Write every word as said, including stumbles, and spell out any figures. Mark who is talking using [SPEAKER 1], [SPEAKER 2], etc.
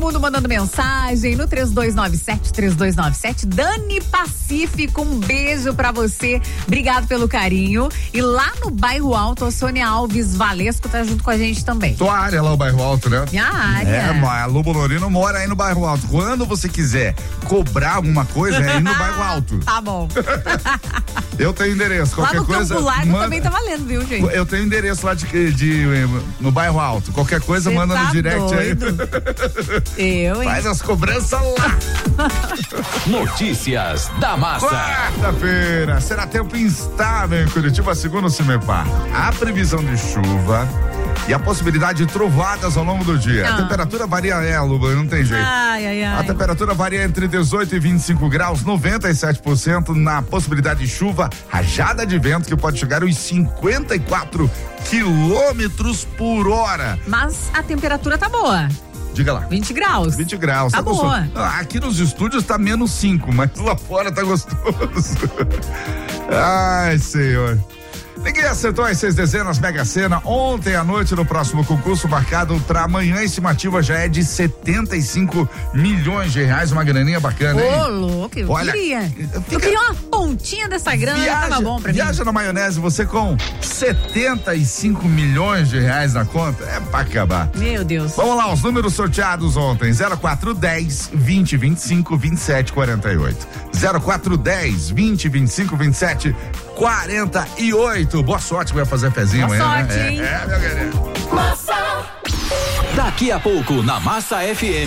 [SPEAKER 1] mundo mandando mensagem no três dois nove sete, três dois nove sete. Dani Pacífico, um beijo pra você. Obrigado pelo carinho. E lá no Bairro Alto, a Sônia Alves Valesco tá junto com a gente também.
[SPEAKER 2] Tua área lá, o Bairro Alto, né?
[SPEAKER 1] Minha área.
[SPEAKER 2] É, mas a Lu Bolorino mora aí no Bairro Alto. Quando você quiser cobrar alguma coisa, é aí no Bairro Alto.
[SPEAKER 1] Tá bom.
[SPEAKER 2] Eu tenho endereço, qualquer
[SPEAKER 1] lá no
[SPEAKER 2] coisa.
[SPEAKER 1] Campo Largo
[SPEAKER 2] manda...
[SPEAKER 1] também tá valendo, viu, gente?
[SPEAKER 2] Eu tenho endereço lá de, de, de no Bairro Alto. Qualquer coisa, Cê manda tá no direct
[SPEAKER 1] doido. Aí. Eu, hein?
[SPEAKER 2] Faz as cobranças lá.
[SPEAKER 3] Notícias da Massa.
[SPEAKER 2] Quarta-feira, será tempo instável em Curitiba, segundo o Cimepar. A previsão de chuva e a possibilidade de trovadas ao longo do dia. Ah. A temperatura varia, é, Luba, não tem jeito.
[SPEAKER 1] Ai, ai, ai.
[SPEAKER 2] A temperatura varia entre dezoito e vinte e cinco graus, noventa e sete por cento na possibilidade de chuva, rajada de vento que pode chegar aos cinquenta e quatro quilômetros por hora.
[SPEAKER 1] Mas a temperatura tá boa.
[SPEAKER 2] Diga lá.
[SPEAKER 1] vinte graus.
[SPEAKER 2] vinte graus.
[SPEAKER 1] Tá, tá boa.
[SPEAKER 2] Aqui nos estúdios tá menos cinco, mas lá fora tá gostoso. Ai, Senhor. Ninguém acertou as seis dezenas Mega Sena ontem à noite no próximo concurso marcado para amanhã. A estimativa já é de setenta e cinco milhões de reais, uma graninha bacana, hein?
[SPEAKER 1] Ô, louco, eu
[SPEAKER 2] Olha,
[SPEAKER 1] queria.
[SPEAKER 2] Fica...
[SPEAKER 1] Eu queria uma pontinha dessa grana,
[SPEAKER 2] viaja,
[SPEAKER 1] tava bom pra
[SPEAKER 2] viaja
[SPEAKER 1] mim.
[SPEAKER 2] Viaja na maionese, você com setenta e cinco milhões de reais na conta, é pra acabar.
[SPEAKER 1] Meu Deus.
[SPEAKER 2] Vamos lá, os números sorteados ontem: zero quatro dez, vinte, vinte e cinco, vinte e sete, quarenta e oito. zero quatro dez, vinte, vinte e cinco, vinte e sete, quarenta e oito. Boa sorte, vai fazer pezinho
[SPEAKER 1] amanhã. Boa
[SPEAKER 2] né?
[SPEAKER 1] sorte, hein?
[SPEAKER 2] É, é, meu querido.
[SPEAKER 3] Massa. Daqui a pouco na Massa F M.